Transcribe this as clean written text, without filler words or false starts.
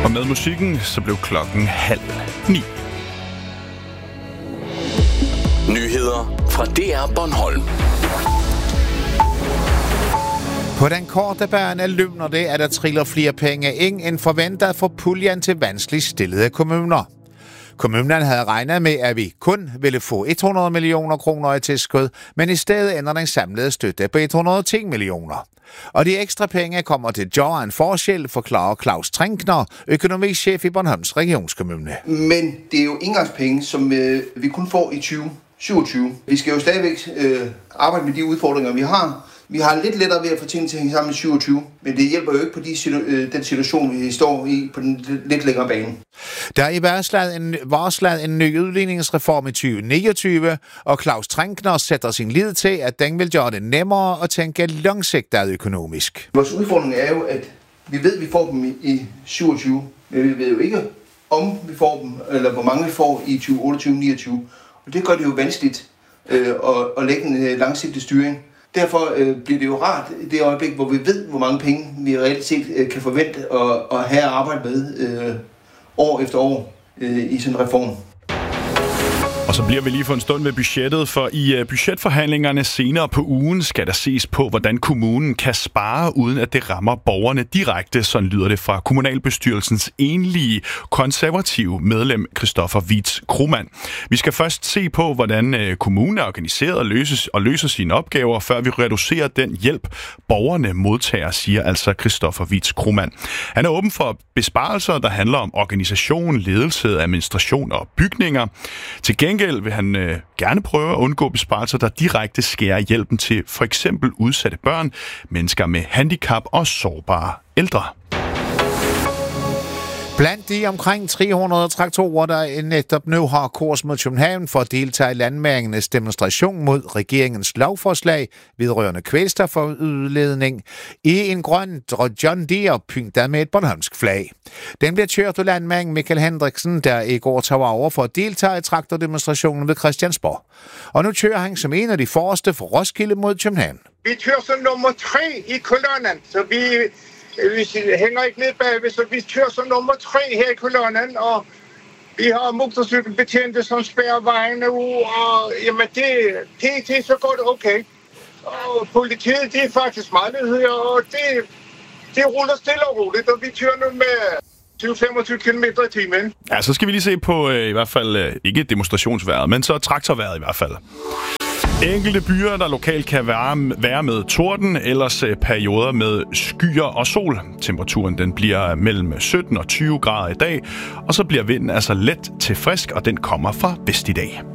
Og med musikken, så blev klokken 8:30. Nyheder fra DR Bornholm. På den korte bane løbner det, at der triller flere penge ind end forventet for puljen til vanskeligt stillede kommuner. Kommunen havde regnet med, at vi kun ville få 100 millioner kroner i tilskud, men i stedet ender den samlede støtte på 110 millioner. Og de ekstra penge kommer til at gøre en forskel, forklarer Claus Trinkner, økonomichef i Bornholms Regionskommune. Men det er jo engangspenge, som vi kun får i 2027. Vi skal jo stadigvæk arbejde med de udfordringer, vi har. Vi har lidt lettere ved at få tingene til at hænge sammen i 27, men det hjælper jo ikke på den situation, vi står i på den lidt længere bane. Der er varslet en ny udligningsreform i 2029, og Claus Trinkner sætter sin lid til, at den vil gøre det nemmere at tænke langsigtet økonomisk. Vores udfordring er jo, at vi ved, at vi får dem i 27, men vi ved jo ikke, om vi får dem, eller hvor mange vi får i 2028-29. Og det gør det jo vanskeligt at lægge en langsigtet styring. Derfor bliver det jo rart i det øjeblik, hvor vi ved, hvor mange penge vi reelt set kan forvente at have arbejde med år efter år i sådan en reform. Og så bliver vi lige for en stund ved budgettet, for i budgetforhandlingerne senere på ugen skal der ses på, hvordan kommunen kan spare, uden at det rammer borgerne direkte. Sådan lyder det fra kommunalbestyrelsens enlige konservative medlem, Christoffer Wietz Kromann. Vi skal først se på, hvordan kommunen er organiseret og løser sine opgaver, før vi reducerer den hjælp, borgerne modtager, siger altså Christoffer Wietz Kromann. Han er åben for besparelser, der handler om organisation, ledelse, administration og bygninger. Til gengæld vil han gerne prøve at undgå besparelser, der direkte skærer hjælpen til for eksempel udsatte børn, mennesker med handicap og sårbare ældre. Blandt de omkring 300 traktorer, der netop nu har kurs mod København for at deltage i landmærkenes demonstration mod regeringens lovforslag vedrørende kvælstofudledning, i en grøn John Deere pyntet med et bornholmsk flag. Den bliver kørt af landmand Michael Hendriksen, der i går tog over for at deltage i traktordemonstrationen ved Christiansborg. Og nu kører han som en af de forreste for Roskilde mod København. Vi kører som nummer 3 i kolonnen, så vi hænger ikke ned bagved, så vi kører som nummer 3 her i kolonnen, og vi har motorcykelbetjente, som spærrer vejene ud, og jamen det så går det okay. Og politiet, de er faktisk meget lydhøre, og det ruller stille og roligt, og vi kører nu med 20-25 km i timen. Ja, så skal vi lige se på i hvert fald ikke demonstrationsvejret, men så traktorvejret i hvert fald. Enkelte byer, der lokalt kan være med torden, ellers perioder med skyer og sol. Temperaturen den bliver mellem 17 og 20 grader i dag, og så bliver vinden altså let til frisk, og den kommer fra vest i dag.